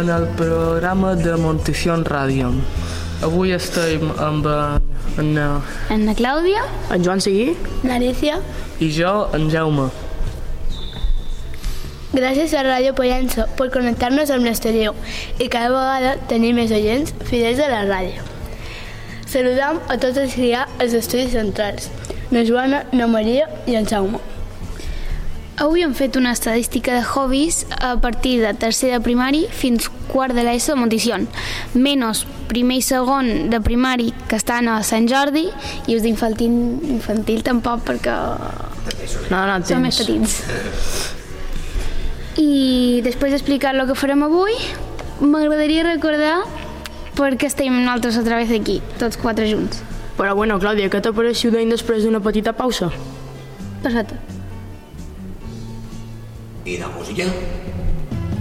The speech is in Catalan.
en el programa de Montición Ràdio. Avui estem amb en la Clàudia, en Joan Seguí, l'Alícia i jo, en Jaume. Gràcies a Ràdio Pollença per connectar-nos amb l'exterior i cada vegada tenir més oients fidels a la ràdio. Saludam a tots els que hi ha als estudis centrals, na Joana, na Maria i en Jaume. avui hem fet una estadística de hobbies a partir de tercer de primari fins quart de l'ESO de Montición, menys primer i segon de primari que estan a Sant Jordi i els d'infantil tampoc perquè són més petits. I després d'explicar el que farem avui, m'agradaria recordar per què estem nosaltres otra vez aquí, tots quatre junts. Però bueno, Clàudia, què t'ha pareixut després d'una petita pausa? Perfecte. ¿Y la música?